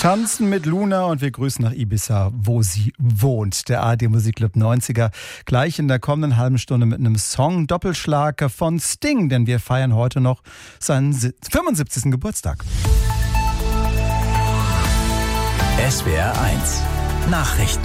Tanzen mit Luna und wir grüßen nach Ibiza, wo sie wohnt. Der ARD Musikclub 90er. Gleich in der kommenden halben Stunde mit einem Song Doppelschlag von Sting, denn wir feiern heute noch seinen 75. Geburtstag. SWR 1 Nachrichten.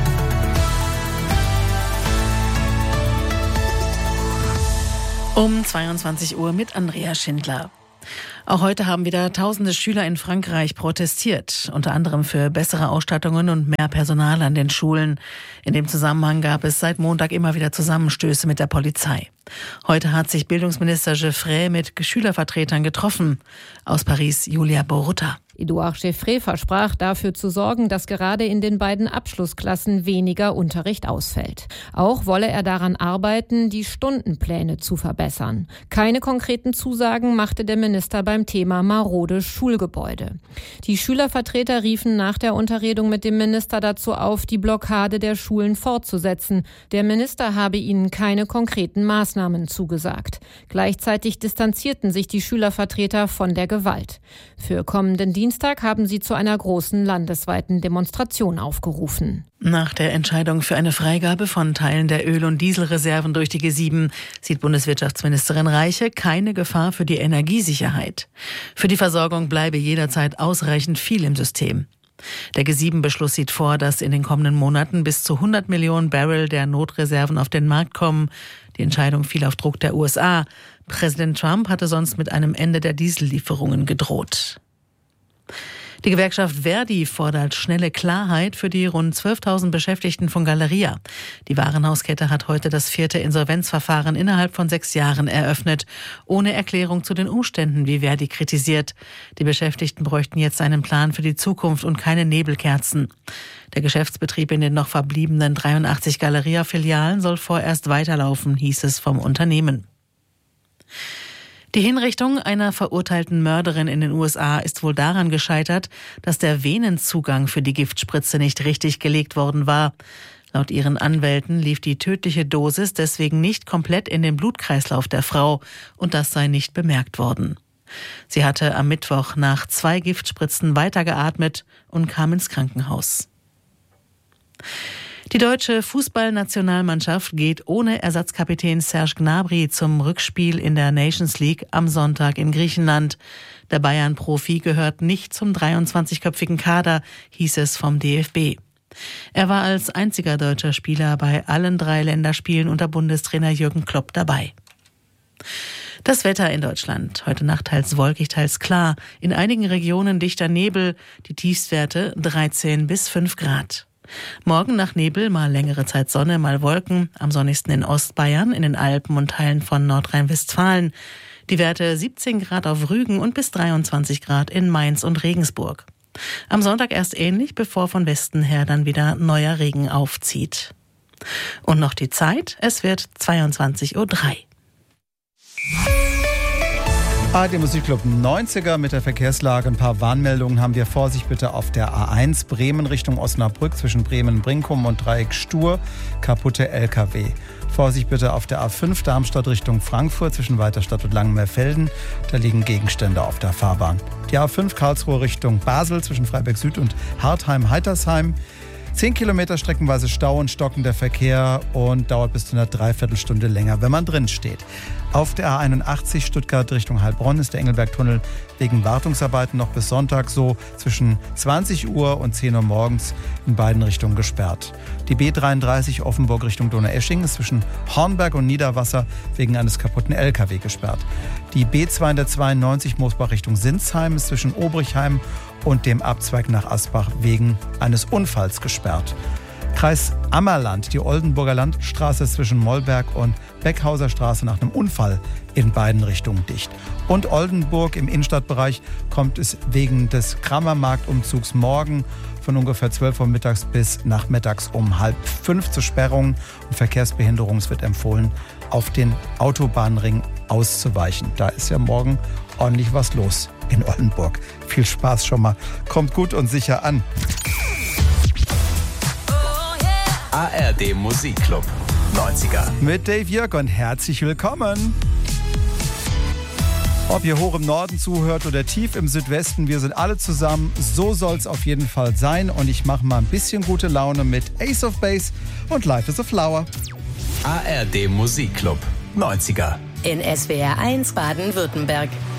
Um 22 Uhr mit Andrea Schindler. Auch heute haben wieder tausende Schüler in Frankreich protestiert, unter anderem für bessere Ausstattungen und mehr Personal an den Schulen. In dem Zusammenhang gab es seit Montag immer wieder Zusammenstöße mit der Polizei. Heute hat sich Bildungsminister Geoffrey mit Schülervertretern getroffen. Aus Paris Julia Borutta. Edouard Geoffrey versprach, dafür zu sorgen, dass gerade in den beiden Abschlussklassen weniger Unterricht ausfällt. Auch wolle er daran arbeiten, die Stundenpläne zu verbessern. Keine konkreten Zusagen machte der Minister beim Thema marode Schulgebäude. Die Schülervertreter riefen nach der Unterredung mit dem Minister dazu auf, die Blockade der Schulen fortzusetzen. Der Minister habe ihnen keine konkreten Maßnahmen zugesagt. Gleichzeitig distanzierten sich die Schülervertreter von der Gewalt. Für kommenden Dienstag haben sie zu einer großen landesweiten Demonstration aufgerufen. Nach der Entscheidung für eine Freigabe von Teilen der Öl- und Dieselreserven durch die G7 sieht Bundeswirtschaftsministerin Reiche keine Gefahr für die Energiesicherheit. Für die Versorgung bleibe jederzeit ausreichend viel im System. Der G7-Beschluss sieht vor, dass in den kommenden Monaten bis zu 100 Millionen Barrel der Notreserven auf den Markt kommen. Die Entscheidung fiel auf Druck der USA. Präsident Trump hatte sonst mit einem Ende der Diesellieferungen gedroht. Die Gewerkschaft Verdi fordert schnelle Klarheit für die rund 12.000 Beschäftigten von Galeria. Die Warenhauskette hat heute das 4. Insolvenzverfahren innerhalb von 6 Jahren eröffnet, ohne Erklärung zu den Umständen, wie Verdi kritisiert. Die Beschäftigten bräuchten jetzt einen Plan für die Zukunft und keine Nebelkerzen. Der Geschäftsbetrieb in den noch verbliebenen 83 Galeria-Filialen soll vorerst weiterlaufen, hieß es vom Unternehmen. Die Hinrichtung einer verurteilten Mörderin in den USA ist wohl daran gescheitert, dass der Venenzugang für die Giftspritze nicht richtig gelegt worden war. Laut ihren Anwälten lief die tödliche Dosis deswegen nicht komplett in den Blutkreislauf der Frau und das sei nicht bemerkt worden. Sie hatte am Mittwoch nach 2 Giftspritzen weitergeatmet und kam ins Krankenhaus. Die deutsche Fußballnationalmannschaft geht ohne Ersatzkapitän Serge Gnabry zum Rückspiel in der Nations League am Sonntag in Griechenland. Der Bayern-Profi gehört nicht zum 23-köpfigen Kader, hieß es vom DFB. Er war als einziger deutscher Spieler bei allen 3 Länderspielen unter Bundestrainer Jürgen Klopp dabei. Das Wetter in Deutschland. Heute Nacht teils wolkig, teils klar. In einigen Regionen dichter Nebel. Die Tiefstwerte 13 bis 5 Grad. Morgen nach Nebel, mal längere Zeit Sonne, mal Wolken. Am sonnigsten in Ostbayern, in den Alpen und Teilen von Nordrhein-Westfalen. Die Werte 17 Grad auf Rügen und bis 23 Grad in Mainz und Regensburg. Am Sonntag erst ähnlich, bevor von Westen her dann wieder neuer Regen aufzieht. Und noch die Zeit, es wird 22:03 Uhr. ARD Musikclub 90er mit der Verkehrslage. Ein paar Warnmeldungen haben wir. Vorsicht bitte auf der A1 Bremen Richtung Osnabrück zwischen Bremen-Brinkum und Dreieck Stur. Kaputte LKW. Vorsicht bitte auf der A5 Darmstadt Richtung Frankfurt zwischen Weiterstadt und Langenmeerfelden. Da liegen Gegenstände auf der Fahrbahn. Die A5 Karlsruhe Richtung Basel zwischen Freiberg Süd und Hartheim-Heitersheim. 10 Kilometer streckenweise Stau und stockender Verkehr und dauert bis zu einer Dreiviertelstunde länger, wenn man drin steht. Auf der A81 Stuttgart Richtung Heilbronn ist der Engelbergtunnel wegen Wartungsarbeiten noch bis Sonntag so zwischen 20 Uhr und 10 Uhr morgens in beiden Richtungen gesperrt. Die B33 Offenburg Richtung Donaueschingen ist zwischen Hornberg und Niederwasser wegen eines kaputten LKW gesperrt. Die B292 Moosbach Richtung Sinsheim ist zwischen Obrichheim und dem Abzweig nach Asbach wegen eines Unfalls gesperrt. Kreis Ammerland, die Oldenburger Landstraße ist zwischen Mollberg und Beckhauser Straße nach einem Unfall in beiden Richtungen dicht. Und Oldenburg im Innenstadtbereich kommt es wegen des Kramermarktumzugs morgen von ungefähr 12 Uhr mittags bis nachmittags um 4:30 zu Sperrungen und Verkehrsbehinderung. Es wird empfohlen, auf den Autobahnring auszuweichen. Da ist ja morgen ordentlich was los in Oldenburg. Viel Spaß schon mal. Kommt gut und sicher an. ARD Musikclub 90er. Mit Dave Jörg und herzlich willkommen. Ob ihr hoch im Norden zuhört oder tief im Südwesten, wir sind alle zusammen. So soll es auf jeden Fall sein. Und ich mache mal ein bisschen gute Laune mit Ace of Base und Life is a Flower. ARD Musikclub 90er. In SWR 1 Baden-Württemberg.